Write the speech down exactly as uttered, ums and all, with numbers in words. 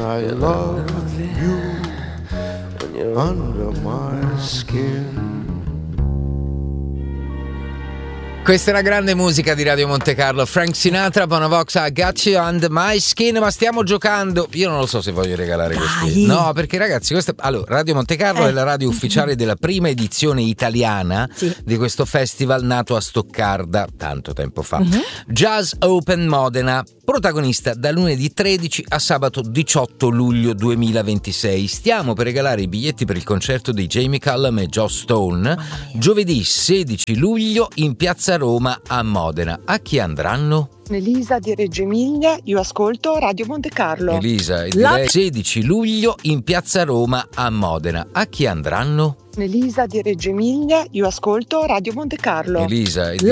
I love you when you're under my skin. Questa è la grande musica di Radio Monte Carlo. Frank Sinatra, Bonavox, I Got You Under My Skin. Ma stiamo giocando. Io non lo so se voglio regalare Dai. questi. No, perché ragazzi, questa... allora, Radio Monte Carlo Eh. è la radio ufficiale della prima edizione italiana Sì. di questo festival nato a Stoccarda tanto tempo fa. Mhm. Jazz Open Modena, protagonista da lunedì tredici a sabato diciotto luglio duemilaventisei. Stiamo per regalare i biglietti per il concerto di Jamie Cullum e Joss Stone giovedì sedici luglio in piazza Roma a Modena. A chi andranno? Elisa di Reggio Emilia, io ascolto Radio Monte Carlo. Elisa, e La- direi sedici luglio in piazza Roma a Modena. A chi andranno? Elisa di Reggio Emilia, io ascolto Radio Monte Carlo. Elisa, e